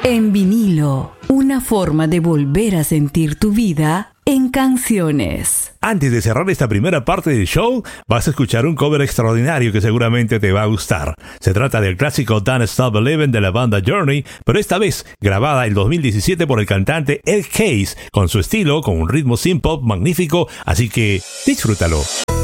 En vinilo, una forma de volver a sentir tu vida en canciones. Antes de cerrar esta primera parte del show, vas a escuchar un cover extraordinario que seguramente te va a gustar. Se trata del clásico Don't Stop Believin' de la banda Journey, pero esta vez grabada en 2017 por el cantante Ed Case, con su estilo, con un ritmo synth pop magnífico, así que disfrútalo.